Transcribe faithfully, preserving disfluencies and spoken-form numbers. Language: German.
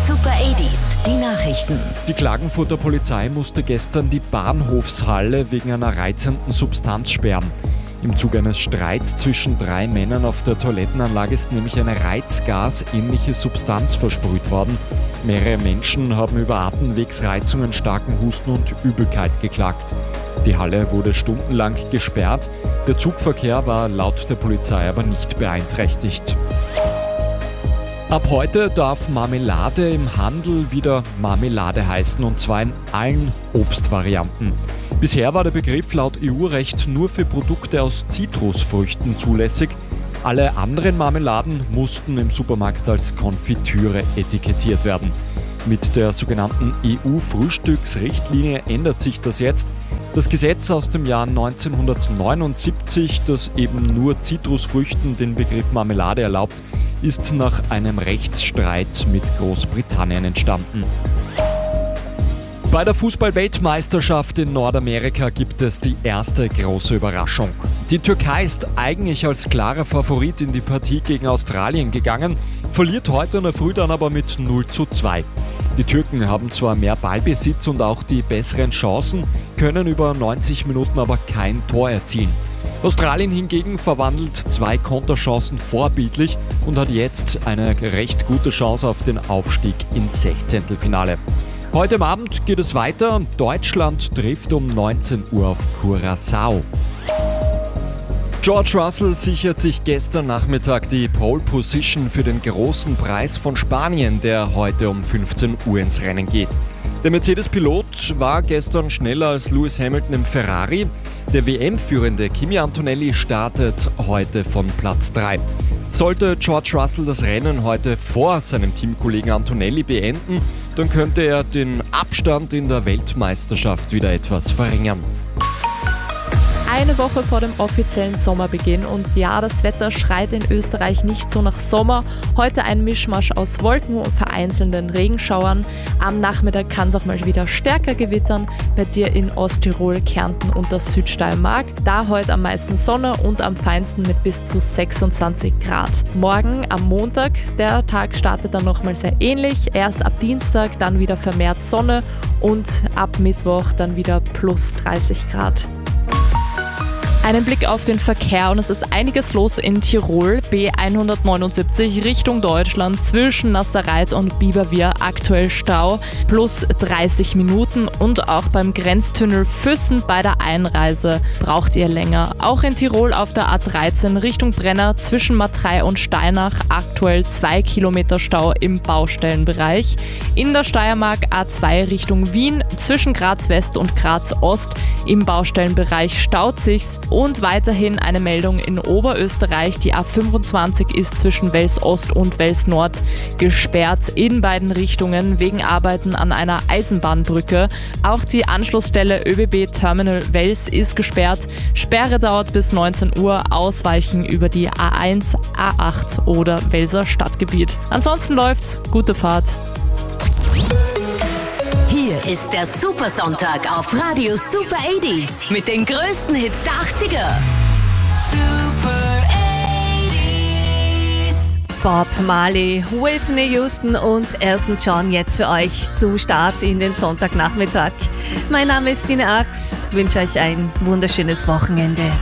Super achtziger, die Nachrichten. Die Klagenfurter Polizei musste gestern die Bahnhofshalle wegen einer reizenden Substanz sperren. Im Zuge eines Streits zwischen drei Männern auf der Toilettenanlage ist nämlich eine reizgasähnliche Substanz versprüht worden. Mehrere Menschen haben über Atemwegsreizungen, starken Husten und Übelkeit geklagt. Die Halle wurde stundenlang gesperrt. Der Zugverkehr war laut der Polizei aber nicht beeinträchtigt. Ab heute darf Marmelade im Handel wieder Marmelade heißen, und zwar in allen Obstvarianten. Bisher war der Begriff laut E U-Recht nur für Produkte aus Zitrusfrüchten zulässig. Alle anderen Marmeladen mussten im Supermarkt als Konfitüre etikettiert werden. Mit der sogenannten E U-Frühstücksrichtlinie ändert sich das jetzt. Das Gesetz aus dem Jahr neunzehnhundertneunundsiebzig, das eben nur Zitrusfrüchten den Begriff Marmelade erlaubt, ist nach einem Rechtsstreit mit Großbritannien entstanden. Bei der Fußball-Weltmeisterschaft in Nordamerika gibt es die erste große Überraschung. Die Türkei ist eigentlich als klarer Favorit in die Partie gegen Australien gegangen, verliert heute in der Früh dann aber mit null zu zwei. Die Türken haben zwar mehr Ballbesitz und auch die besseren Chancen, können über neunzig Minuten aber kein Tor erzielen. Australien hingegen verwandelt zwei Konterchancen vorbildlich und hat jetzt eine recht gute Chance auf den Aufstieg ins Sechzehntelfinale. Heute am Abend geht es weiter. Deutschland trifft um neunzehn Uhr auf Curaçao. George Russell sichert sich gestern Nachmittag die Pole Position für den großen Preis von Spanien, der heute um fünfzehn Uhr ins Rennen geht. Der Mercedes-Pilot war gestern schneller als Lewis Hamilton im Ferrari. Der W M-führende Kimi Antonelli startet heute von Platz drei. Sollte George Russell das Rennen heute vor seinem Teamkollegen Antonelli beenden, dann könnte er den Abstand in der Weltmeisterschaft wieder etwas verringern. Eine Woche vor dem offiziellen Sommerbeginn und ja, das Wetter schreit in Österreich nicht so nach Sommer. Heute ein Mischmasch aus Wolken und vereinzelten Regenschauern. Am Nachmittag kann es auch mal wieder stärker gewittern, bei dir in Osttirol, Kärnten und der Südsteiermark. Da heute am meisten Sonne und am feinsten mit bis zu sechsundzwanzig Grad. Morgen am Montag, der Tag startet dann nochmal sehr ähnlich. Erst ab Dienstag dann wieder vermehrt Sonne und ab Mittwoch dann wieder plus dreißig Grad. Einen Blick auf den Verkehr und es ist einiges los in Tirol. B hundertneunundsiebzig Richtung Deutschland zwischen Nasserreit und Biberwihr aktuell Stau plus dreißig Minuten und auch beim Grenztunnel Füssen bei der Einreise braucht ihr länger. Auch in Tirol auf der A dreizehn Richtung Brenner zwischen Matrei und Steinach aktuell zwei Kilometer Stau im Baustellenbereich. In der Steiermark A zwei Richtung Wien zwischen Graz West und Graz Ost im Baustellenbereich staut sich's. Und weiterhin eine Meldung in Oberösterreich. Die A fünfundzwanzig ist zwischen Wels Ost und Wels Nord gesperrt in beiden Richtungen wegen Arbeiten an einer Eisenbahnbrücke. Auch die Anschlussstelle ÖBB Terminal Wels ist gesperrt. Sperre dauert bis neunzehn Uhr. Ausweichen über die A eins, A acht oder Welser Stadtgebiet. Ansonsten läuft's. Gute Fahrt. Hier ist der Supersonntag auf Radio Super achtziger mit den größten Hits der achtziger. Super achtziger. Bob Marley, Whitney Houston und Elton John jetzt für euch zum Start in den Sonntagnachmittag. Mein Name ist Dina Ax, wünsche euch ein wunderschönes Wochenende.